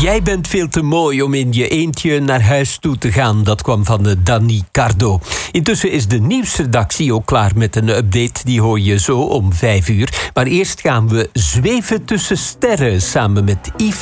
Jij bent veel te mooi om in je eentje naar huis toe te gaan. Dat kwam van Danny Cardo. Intussen is de nieuwsredactie ook klaar met een update. Die hoor je zo om 5 uur. Maar eerst gaan we zweven tussen sterren samen met Yves